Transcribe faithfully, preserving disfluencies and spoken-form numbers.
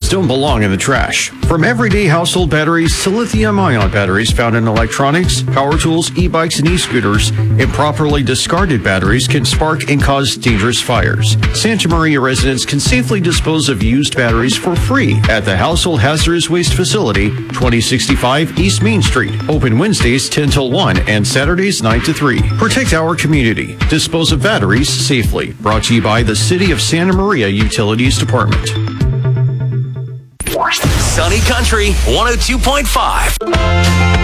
don't belong in the trash. From everyday household batteries to lithium-ion batteries found in electronics, power tools, e-bikes, and e-scooters, improperly discarded batteries can spark and cause dangerous fires. Santa Maria residents can safely dispose of used batteries for free at the Household Hazardous Waste Facility, twenty sixty-five East Main Street. Open Wednesdays ten till one and Saturdays nine to three. Protect our community. Dispose of batteries safely. Brought to you by the City of Santa Maria Utilities Department. Sunny Country one oh two point five.